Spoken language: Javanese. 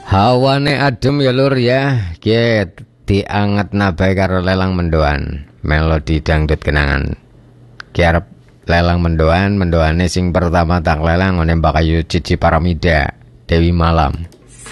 Hawane adem ya lur ya, ki dianget nabai karo lelang mendoan, melodi dangdut kenangan. Ki arep lelang mendoane sing pertama tak lelang ngene Mbak Ayu Cici Paramida, Dewi Malam.